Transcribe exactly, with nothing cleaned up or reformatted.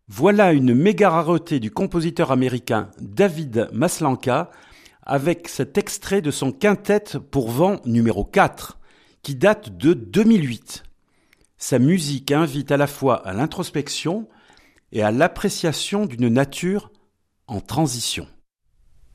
Voilà une méga rareté du compositeur américain David Maslanka avec cet extrait de son quintet pour vent numéro quatre qui date de deux mille huit. Sa musique invite à la fois à l'introspection et à l'appréciation d'une nature en transition.